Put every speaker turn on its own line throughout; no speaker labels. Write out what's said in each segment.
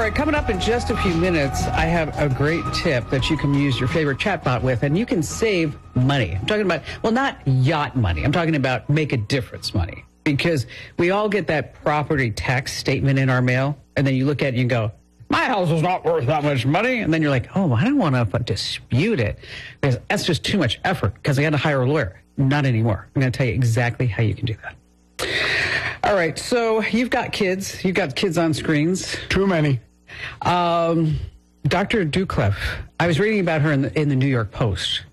right, coming up in just a few minutes, I have a great tip that you can use your favorite chatbot with, and you can save money. I'm talking about, well, not yacht money. I'm talking about make a difference money. Because we all get that property tax statement in our mail, and then you look at it and you go, my house is not worth that much money. And then you're like, oh, I don't want to dispute it because that's just too much effort because I got to hire a lawyer. Not anymore. I'm going to tell you exactly how you can do that. All right, so you've got kids. You've got kids on screens.
Too many.
Dr. Doucleff, I was reading about her in the New York Post.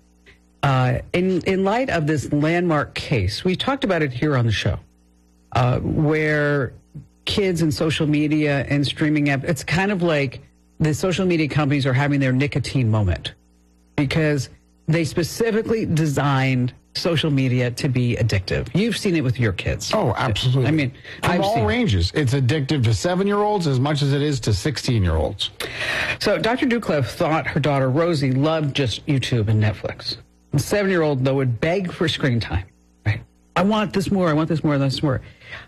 In light of this landmark case, we talked about it here on the show, where kids and social media and streaming app, it's kind of like the social media companies are having their nicotine moment because they specifically designed social media to be addictive. You've seen it with your kids.
Oh, absolutely.
I mean,
from all ranges. It's addictive to 7-year-olds as much as it is to 16-year-olds.
So Dr. Doucleff thought her daughter Rosie loved just YouTube and Netflix. The 7-year-old, though, would beg for screen time. Right? I want this more. I want this more. This more.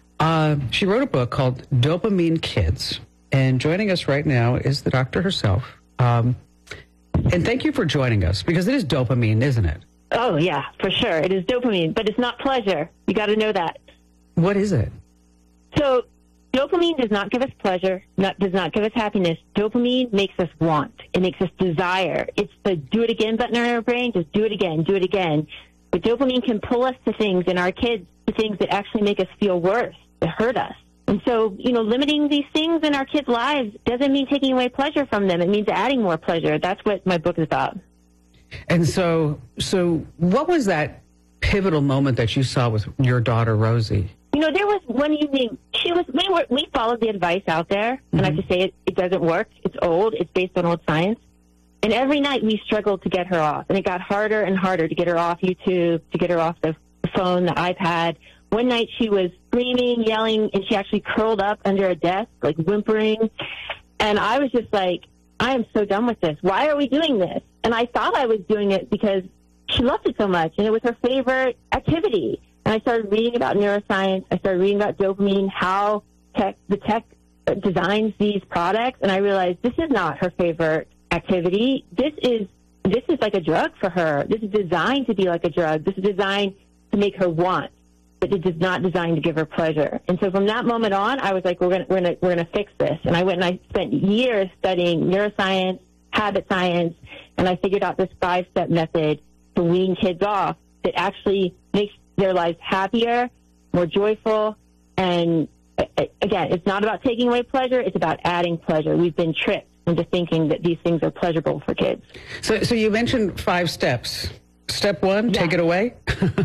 She wrote a book called Dopamine Kids. And joining us right now is the doctor herself. And thank you for joining us because it is dopamine, isn't it?
Oh, yeah, for sure. It is dopamine, but it's not pleasure. You got to know that.
What is it?
So dopamine does not give us pleasure, does not give us happiness. Dopamine makes us want. It makes us desire. It's the do it again button in our brain. Just do it again, do it again. But dopamine can pull us to things in our kids, to things that actually make us feel worse, that hurt us. And so, limiting these things in our kids' lives doesn't mean taking away pleasure from them. It means adding more pleasure. That's what my book is about.
And so what was that pivotal moment that you saw with your daughter, Rosie?
There was one evening, we followed the advice out there, and I have to say it doesn't work. It's old. It's based on old science. And every night we struggled to get her off, and it got harder and harder to get her off YouTube, to get her off the phone, the iPad. One night she was screaming, yelling, and she actually curled up under a desk, like whimpering. And I was just like, I am so done with this. Why are we doing this? And I thought I was doing it because she loved it so much, and it was her favorite activity. And I started reading about neuroscience. I started reading about dopamine, how the tech designs these products, and I realized this is not her favorite activity. This is like a drug for her. This is designed to be like a drug. This is designed to make her want, but it is not designed to give her pleasure. And so from that moment on, I was like, we're gonna fix this. And I went and I spent years studying neuroscience, habit science, and I figured out this 5-step method to wean kids off that actually makes their lives happier, more joyful. And again, it's not about taking away pleasure. It's about adding pleasure. We've been tricked into thinking that these things are pleasurable for kids.
So you mentioned 5 steps. Step 1, take it away.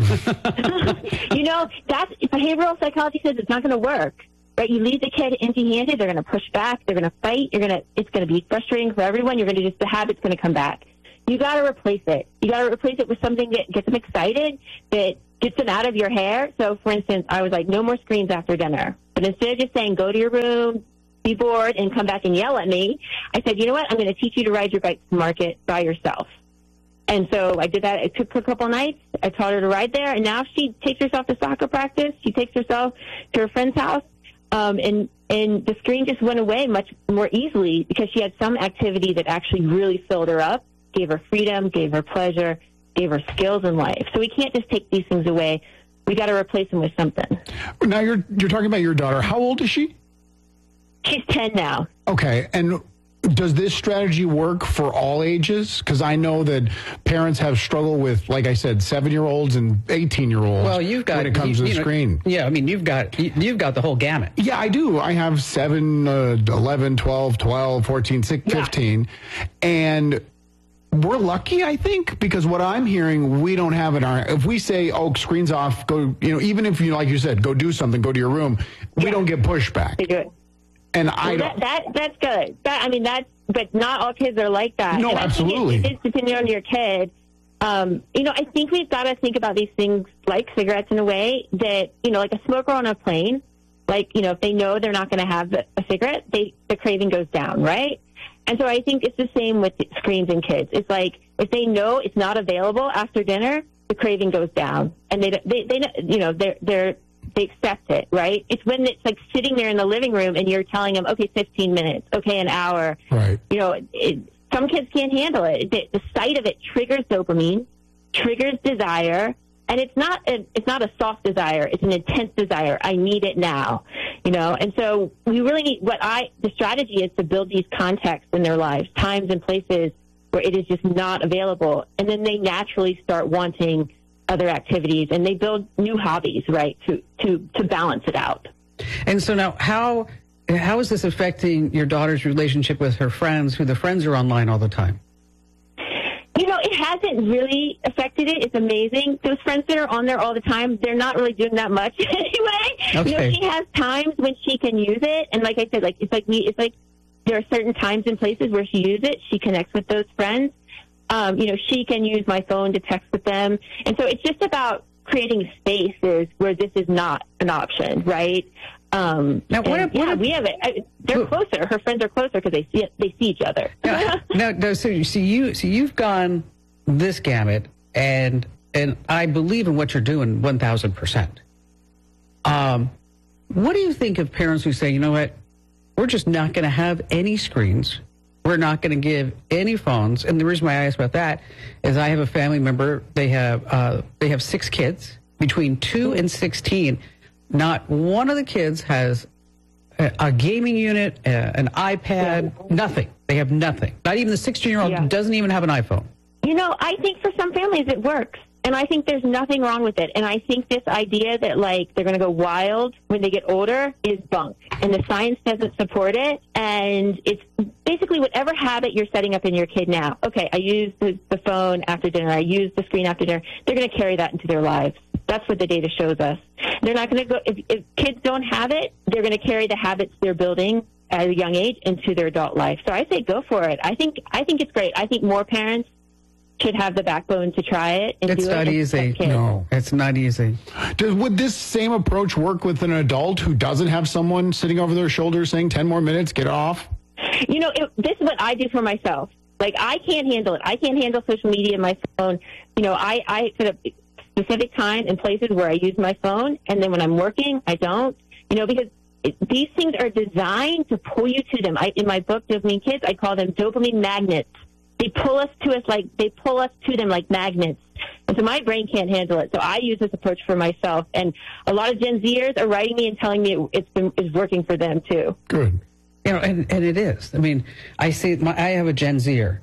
That's behavioral psychology says it's not going to work. Right? You leave the kid empty-handed, they're going to push back, they're going to fight, it's going to be frustrating for everyone. The habit's going to come back. You got to replace it. You got to replace it with something that gets them excited, that gets them out of your hair. So, for instance, I was like, no more screens after dinner. But instead of just saying, go to your room, be bored, and come back and yell at me, I said, you know what? I'm going to teach you to ride your bike to market by yourself. And so I did that. It took her a couple nights. I taught her to ride there, and now she takes herself to soccer practice. She takes herself to her friend's house, and the screen just went away much more easily because she had some activity that actually really filled her up, gave her freedom, gave her pleasure, gave her skills in life. So we can't just take these things away. We got to replace them with something.
Now you're talking about your daughter. How old is she?
She's 10 now.
Okay, and does this strategy work for all ages? Because I know that parents have struggled with, like I said, 7-year-olds and 18-year-olds.
Well, you've got,
when it comes to the screen.
Yeah, I mean, you've got the whole gamut.
Yeah, I do. I have 7, 11, 12, 12, 14, 15, and we're lucky, I think, because what I'm hearing, we don't have it. If we say, "Oh, screen's off," go. Even if you, like you said, go do something, go to your room, we don't get pushback.
They do it.
And
that's good. But not all kids are like that.
No,
and
absolutely.
It is depending on your kid. I think we've got to think about these things like cigarettes in a way that, like a smoker on a plane, if they know they're not going to have a cigarette, the craving goes down, right? And so I think it's the same with screens and kids. It's like if they know it's not available after dinner, the craving goes down, and they're they accept it, right? It's when it's like sitting there in the living room and you're telling them, okay, 15 minutes, okay, an hour.
Right.
You know, some kids can't handle it. The sight of it triggers dopamine, triggers desire, and it's not a soft desire. It's an intense desire. I need it now, you know. And so we really need the strategy is to build these contexts in their lives, times and places where it is just not available, and then they naturally start wanting other activities, and they build new hobbies, right, to balance it out.
And so now, how is this affecting your daughter's relationship with her friends, who the friends are online all the time?
You know, it hasn't really affected it. It's amazing. Those friends that are on there all the time, they're not really doing that much anyway.
Okay.
You know, she has times when she can use it, and like I said, it's like there are certain times and places where she uses it. She connects with those friends. You know, she can use my phone to text with them, and so it's just about creating spaces where this is not an option, right? Now, we have it. They're closer. Her friends are closer because they see each other.
No. So you've gone this gamut, and I believe in what you're doing 1,000%. What do you think of parents who say, you know what, we're just not going to have any screens. We're not going to give any phones. And the reason why I ask about that is I have a family member. They have 6 kids between 2 and 16. Not one of the kids has a gaming unit, an iPad, nothing. They have nothing. Not even the 16-year-old doesn't even have an iPhone.
You know, I think for some families it works. And I think there's nothing wrong with it. And I think this idea that, like, they're going to go wild when they get older is bunk. And the science doesn't support it. And it's basically whatever habit you're setting up in your kid now. Okay, I use the phone after dinner. I use the screen after dinner. They're going to carry that into their lives. That's what the data shows us. They're not going to go, if kids don't have it, they're going to carry the habits they're building at a young age into their adult life. So I say go for it. I think it's great. I think more parents should have the backbone to try it and do it.
It's not easy. No, it's not easy.
Would this same approach work with an adult who doesn't have someone sitting over their shoulder saying 10 more minutes, get off?
You know, this is what I do for myself. Like, I can't handle it. I can't handle social media and my phone. You know, I set up specific time and places where I use my phone, and then when I'm working, I don't. You know, because these things are designed to pull you to them. In my book, Dopamine Kids, I call them dopamine magnets. They pull us to them like magnets. And so my brain can't handle it. So I use this approach for myself. And a lot of Gen Zers are writing me and telling me it's working for them too.
Good.
You know, and it is. I mean, I have a Gen Zer,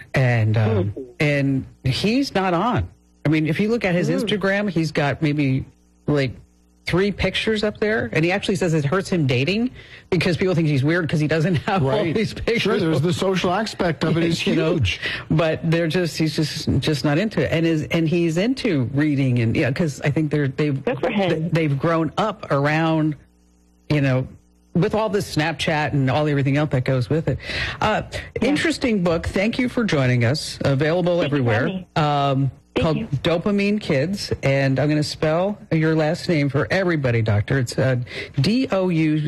and he's not on. I mean, if you look at his Instagram, he's got maybe like 3 pictures up there, and he actually says it hurts him dating because people think he's weird because he doesn't have all these pictures.
Sure, there's the social aspect of it is huge.
Know, but he's just not into it, and he's into reading, and because I think they've grown up around, you know, with all this Snapchat and everything else that goes with it. Interesting book. Thank you for joining us. Available everywhere. Called Dopamine Kids, and I'm going to spell your last name for everybody, Doctor. It's Doucleff.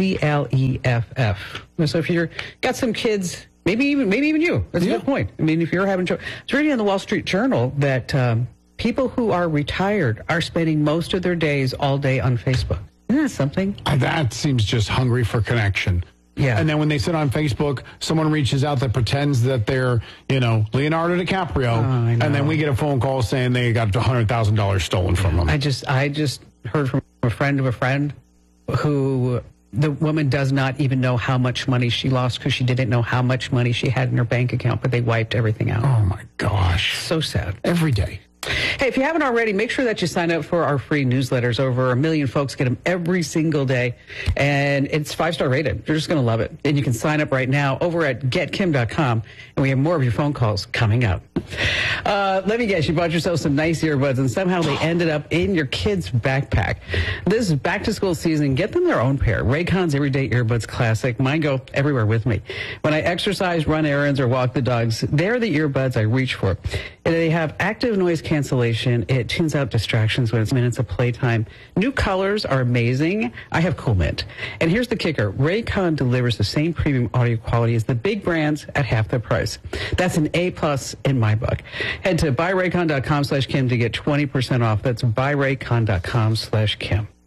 So if you're got some kids, maybe even you. That's a good point. I mean, if you're having trouble, I was reading in the Wall Street Journal that people who are retired are spending most of their days all day on Facebook. Isn't that something?
That seems just hungry for connection.
Yeah.
And then when they sit on Facebook, someone reaches out that pretends that they're, you know, Leonardo DiCaprio. And then we get a phone call saying they got $100,000 stolen from them.
I just heard from a friend of a friend who the woman does not even know how much money she lost because she didn't know how much money she had in her bank account, but they wiped everything out.
Oh, my gosh.
So sad.
Every day.
Hey, if you haven't already, make sure that you sign up for our free newsletters. Over 1 million folks get them every single day, and it's 5-star rated. You're just going to love it. And you can sign up right now over at getkim.com, and we have more of your phone calls coming up. Let me guess, you bought yourself some nice earbuds, and somehow they ended up in your kid's backpack. This is back-to-school season. Get them their own pair. Raycon's Everyday Earbuds Classic. Mine go everywhere with me. When I exercise, run errands, or walk the dogs, they're the earbuds I reach for. And they have active noise cancellation. It tunes out distractions when it's minutes of playtime. New colors are amazing. I have Cool Mint. And here's the kicker. Raycon delivers the same premium audio quality as the big brands at half the price. That's an A+ in my book. Head to buyraycon.com/Kim to get 20% off. That's buyraycon.com/Kim.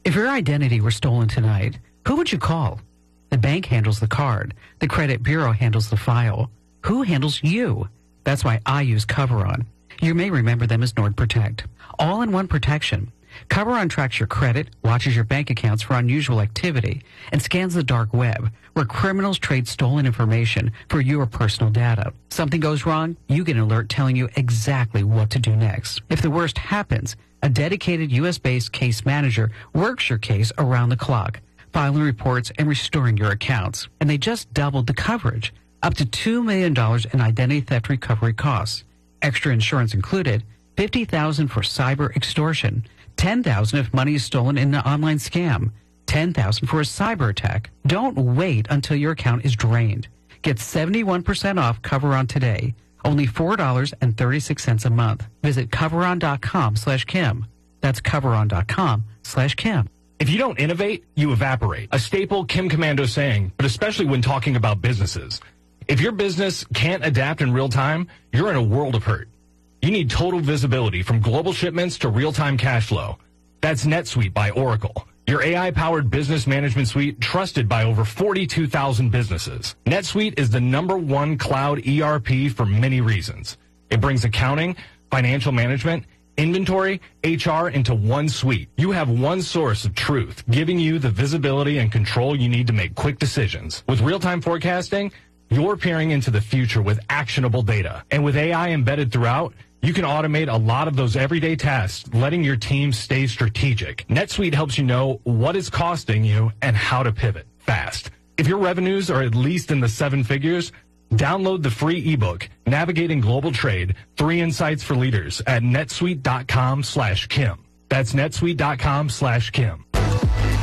If your identity were stolen tonight, who would you call? The bank handles the card. The credit bureau handles the file. Who handles you? That's why I use Coveron. You may remember them as NordProtect. All-in-one protection. Coveron tracks your credit, watches your bank accounts for unusual activity, and scans the dark web, where criminals trade stolen information for your personal data. Something goes wrong, you get an alert telling you exactly what to do next. If the worst happens, a dedicated U.S.-based case manager works your case around the clock, filing reports and restoring your accounts. And they just doubled the coverage, up to $2 million in identity theft recovery costs. Extra insurance included, $50,000 for cyber extortion, $10,000 if money is stolen in an online scam, $10,000 for a cyber attack. Don't wait until your account is drained. Get 71% off Coveron today. Only $4.36 a month. Visit Coveron.com/Kim. That's Coveron.com/Kim.
If you don't innovate, you evaporate. A staple Kim Komando saying, but especially when talking about businesses. If your business can't adapt in real time, you're in a world of hurt. You need total visibility from global shipments to real-time cash flow. That's NetSuite by Oracle, your AI-powered business management suite trusted by over 42,000 businesses. NetSuite is the #1 cloud ERP for many reasons. It brings accounting, financial management, inventory, HR into one suite. You have one source of truth, giving you the visibility and control you need to make quick decisions. With real-time forecasting, you're peering into the future with actionable data. And with AI embedded throughout, you can automate a lot of those everyday tasks, letting your team stay strategic. NetSuite helps you know what is costing you and how to pivot fast. If your revenues are at least in the 7 figures, download the free ebook, Navigating Global Trade, 3 Insights for Leaders at netsuite.com/Kim. That's netsuite.com/Kim.